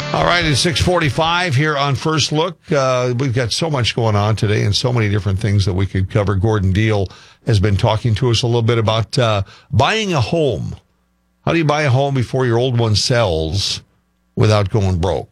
All right, it's 6:45 here on First Look. We've got so much going on today and so many different things that we could cover. Gordon Deal has been talking to us a little bit about buying a home. How do you buy a home before your old one sells without going broke?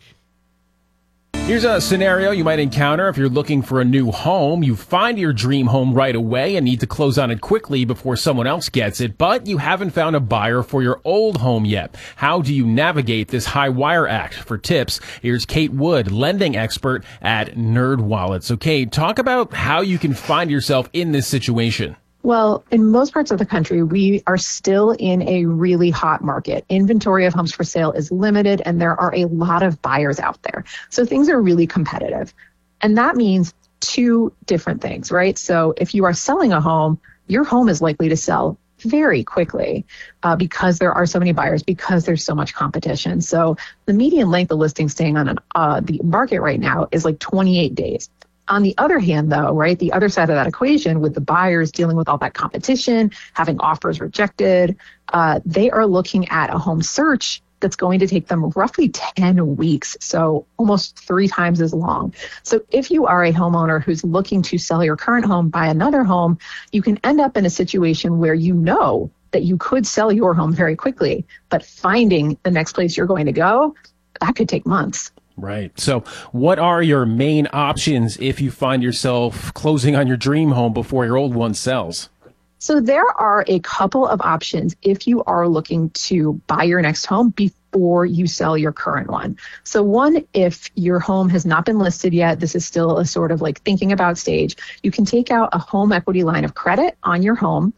Here's a scenario you might encounter if you're looking for a new home. You find your dream home right away and need to close on it quickly before someone else gets it, but you haven't found a buyer for your old home yet. How do you navigate this high wire act? For tips, here's Kate Wood, lending expert at NerdWallet. So Kate, talk about how you can find yourself in this situation. Well, in most parts of the country, we are still in a really hot market. Inventory of homes for sale is limited, and there are a lot of buyers out there. So things are really competitive. And that means two different things, right? So if you are selling a home, your home is likely to sell very quickly because there are so many buyers, because there's so much competition. So the median length of listing staying on the market right now is like 28 days. On the other hand, though, right, the other side of that equation with the buyers dealing with all that competition, having offers rejected, they are looking at a home search that's going to take them roughly 10 weeks, so almost 3 times as long. So if you are a homeowner who's looking to sell your current home, buy another home, you can end up in a situation where you know that you could sell your home very quickly, but finding the next place you're going to go, that could take months. Right. So what are your main options if you find yourself closing on your dream home before your old one sells? So there are a couple of options if you are looking to buy your next home before you sell your current one. So one, if your home has not been listed yet, this is still a sort of like thinking about stage, you can take out a home equity line of credit on your home.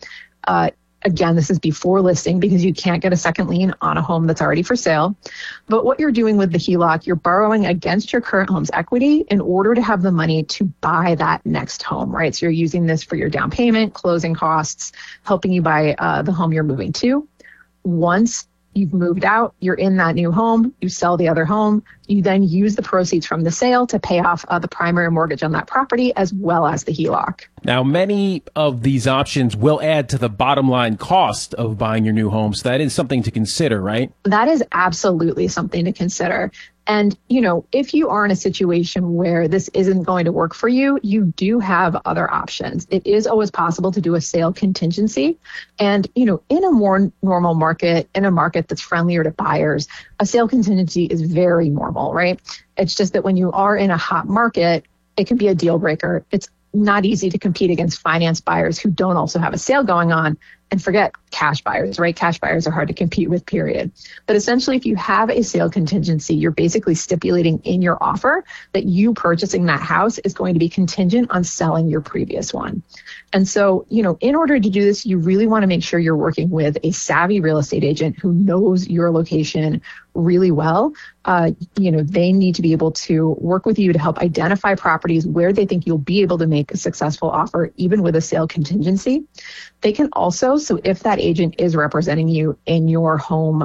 Again, this is before listing because you can't get a second lien on a home that's already for sale. But what you're doing with the HELOC, you're borrowing against your current home's equity in order to have the money to buy that next home, right? So you're using this for your down payment, closing costs, helping you buy the home you're moving to. Once you've moved out, you're in that new home, you sell the other home, you then use the proceeds from the sale to pay off the primary mortgage on that property as well as the HELOC. Now, many of these options will add to the bottom line cost of buying your new home. So that is something to consider, right? That is absolutely something to consider. And, you know, if you are in a situation where this isn't going to work for you, you do have other options. It is always possible to do a sale contingency. And, you know, in a more normal market, in a market that's friendlier to buyers, a sale contingency is very normal, right? It's just that when you are in a hot market, it can be a deal breaker. It's not easy to compete against finance buyers who don't also have a sale going on. And forget cash buyers, right? Cash buyers are hard to compete with, period. But essentially, if you have a sale contingency, you're basically stipulating in your offer that you purchasing that house is going to be contingent on selling your previous one. And so, you know, in order to do this, you really want to make sure you're working with a savvy real estate agent who knows your location really well. You know, they need to be able to work with you to help identify properties where they think you'll be able to make a successful offer, even with a sale contingency. They can also, so if that agent is representing you in your home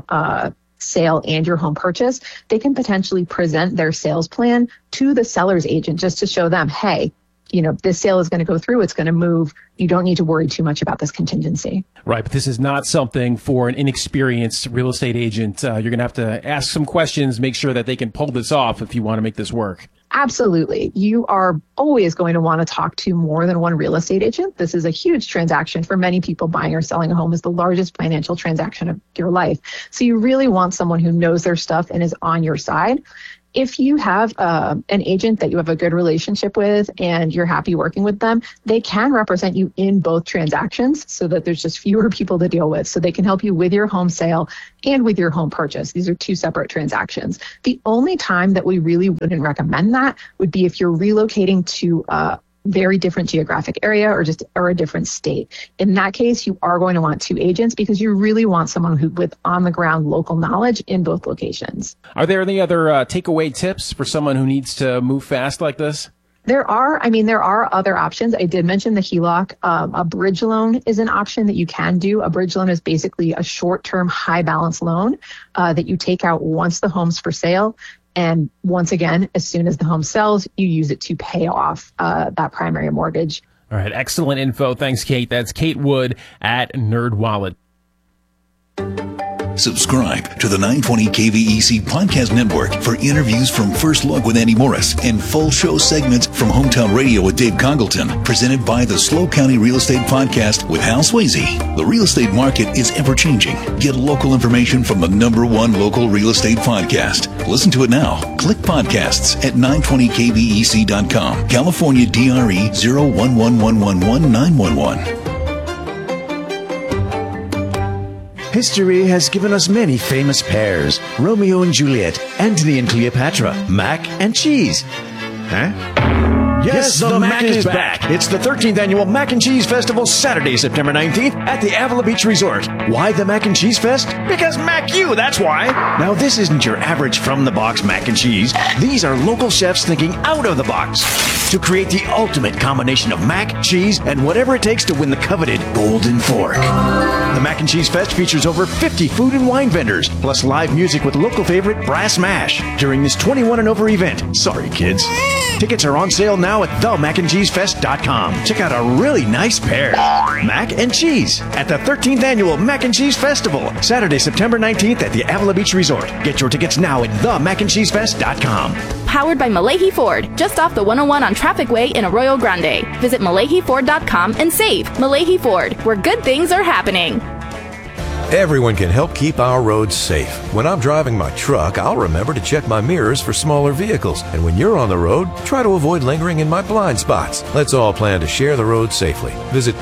sale and your home purchase, they can potentially present their sales plan to the seller's agent just to show them, hey, you know, this sale is going to go through, it's going to move. You don't need to worry too much about this contingency. Right, but this is not something for an inexperienced real estate agent. You're going to have to ask some questions, make sure that they can pull this off if you want to make this work. Absolutely. You are always going to want to talk to more than one real estate agent. This is a huge transaction for many people. Buying or selling a home is the largest financial transaction of your life. So you really want someone who knows their stuff and is on your side. If you have an agent that you have a good relationship with and you're happy working with them, they can represent you in both transactions so that there's just fewer people to deal with. So they can help you with your home sale and with your home purchase. These are two separate transactions. The only time that we really wouldn't recommend that would be if you're relocating to very different geographic area or a different state. In that case, you are going to want two agents because you really want someone who with on the ground local knowledge in both locations. Are there any other takeaway tips for someone who needs to move fast like this? There are other options. I did mention the HELOC. A bridge loan is an option that you can do. A bridge loan is basically a short-term high balance loan that you take out once the home's for sale. And once again, as soon as the home sells, you use it to pay off that primary mortgage. All right. Excellent info. Thanks, Kate. That's Kate Wood at NerdWallet. Subscribe to the 920 KVEC Podcast Network for interviews from First Look with Andy Morris and full show segments from Hometown Radio with Dave Congleton, presented by the SLO County Real Estate Podcast with Hal Swayze. The real estate market is ever-changing. Get local information from the #1 local real estate podcast. Listen to it now. Click podcasts at 920kvec.com. California DRE 011111911. History has given us many famous pairs. Romeo and Juliet, Antony and Cleopatra, mac and cheese. Huh? Yes, the Mac is back. It's the 13th annual Mac and Cheese Festival, Saturday, September 19th at the Avila Beach Resort. Why the Mac and Cheese Fest? Because Mac you, that's why. Now, this isn't your average from-the-box mac and cheese. These are local chefs thinking out of the box to create the ultimate combination of mac, cheese, and whatever it takes to win the coveted Golden Fork. The Mac and Cheese Fest features over 50 food and wine vendors, plus live music with local favorite Brass Mash during this 21 and over event. Sorry, kids. Tickets are on sale now at themacandcheesefest.com. Check out a really nice pair. Mac and cheese at the 13th annual Mac and Cheese Festival, Saturday, September 19th at the Avila Beach Resort. Get your tickets now at themacandcheesefest.com. Powered by Malahi Ford, just off the 101 on Traffic Way in Arroyo Grande. Visit MalahiFord.com and save. Malahi Ford, where good things are happening. Everyone can help keep our roads safe. When I'm driving my truck, I'll remember to check my mirrors for smaller vehicles. And when you're on the road, try to avoid lingering in my blind spots. Let's all plan to share the road safely. Visit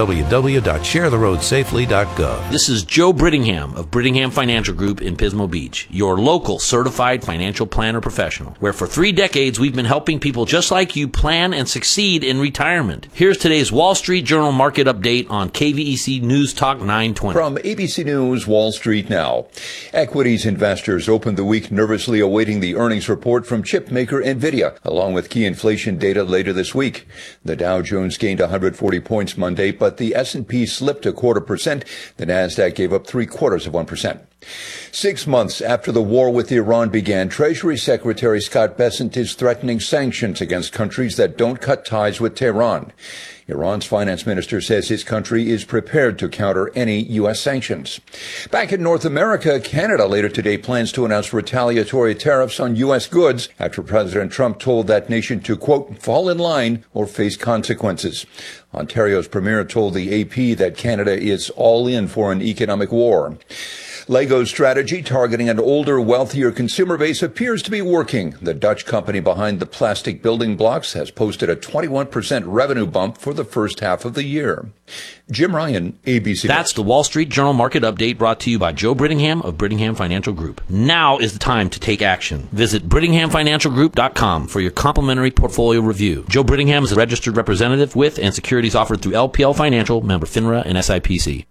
www.sharetheroadsafely.gov. This is Joe Brittingham of Brittingham Financial Group in Pismo Beach, your local certified financial planner professional, where for 3 decades we've been helping people just like you plan and succeed in retirement. Here's today's Wall Street Journal market update on KVEC News Talk 920. From ABC News, Wall Street Now. Equities investors opened the week nervously awaiting the earnings report from chip maker NVIDIA, along with key inflation data later this week. The Dow Jones gained 140 points Monday, but the S&P slipped 0.25%. The Nasdaq gave up 0.75%. 6 months after the war with Iran began, Treasury Secretary Scott Bessent is threatening sanctions against countries that don't cut ties with Tehran. Iran's finance minister says his country is prepared to counter any U.S. sanctions. Back in North America, Canada later today plans to announce retaliatory tariffs on U.S. goods after President Trump told that nation to, quote, fall in line or face consequences. Ontario's premier told the AP that Canada is all in for an economic war. Lego's strategy targeting an older, wealthier consumer base appears to be working. The Dutch company behind the plastic building blocks has posted a 21% revenue bump for the first half of the year. Jim Ryan, ABC. That's the Wall Street Journal market update brought to you by Joe Brittingham of Brittingham Financial Group. Now is the time to take action. Visit BrittinghamFinancialGroup.com for your complimentary portfolio review. Joe Brittingham is a registered representative with and securities offered through LPL Financial, member FINRA and SIPC.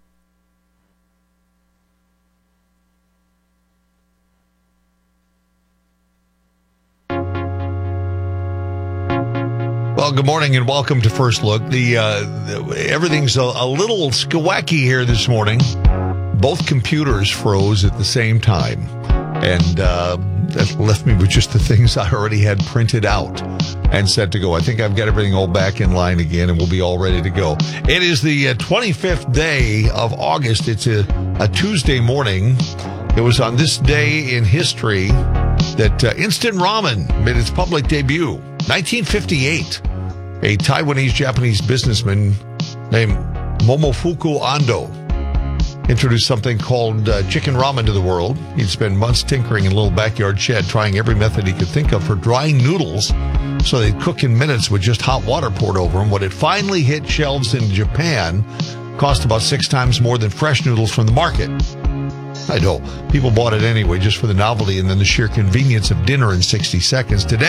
Well, good morning and welcome to First Look. Everything's a little squacky here this morning. Both computers froze at the same time, and that left me with just the things I already had printed out and set to go. I think I've got everything all back in line again, and we'll be all ready to go. It is the 25th day of August. It's a Tuesday morning. It was on this day in history that instant ramen made its public debut. 1958. A Taiwanese-Japanese businessman named Momofuku Ando introduced something called chicken ramen to the world. He'd spend months tinkering in a little backyard shed, trying every method he could think of for drying noodles so they'd cook in minutes with just hot water poured over them. When it finally hit shelves in Japan, cost about 6 times more than fresh noodles from the market. I know, people bought it anyway just for the novelty and then the sheer convenience of dinner in 60 seconds. Today,